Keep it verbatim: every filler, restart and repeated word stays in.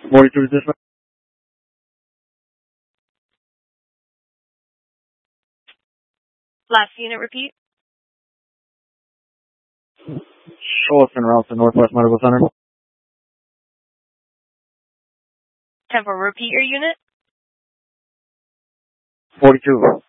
forty-two to dispatch. Last unit, repeat. Show us en route to Northwest Medical Center. Temple, repeat your unit. forty-two.